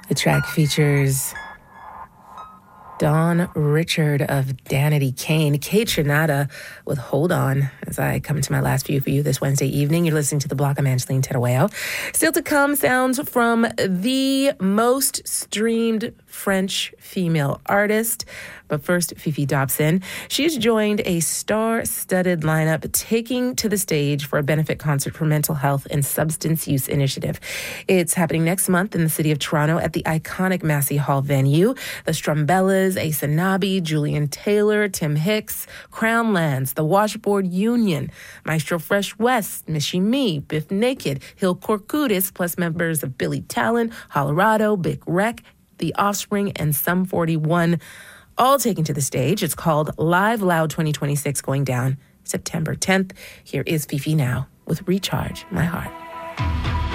The track features Dawn Richard of Danity Kane, Kate Trinata with Hold On. As I come to my last view for you this Wednesday evening, you're listening to The Block. I'm Angeline Tedaweo. Still to come, sounds from the most streamed French female artist. But first, Fifi Dobson. She's joined a star-studded lineup taking to the stage for a benefit concert for mental health and substance use initiative. It's happening next month in the city of Toronto at the iconic Massey Hall venue. The Strumbellas, Asa Nabi, Julian Taylor, Tim Hicks, Crown Lands, the Washboard Union, Maestro Fresh West, Michie Me, Biff Naked, Hill Corcutis, plus members of Billy Talent, Colorado, Big Wreck, The Offspring, and Sum 41, all taken to the stage. It's called Live Loud 2026, going down September 10th. Here is Fifi now with Recharge My Heart.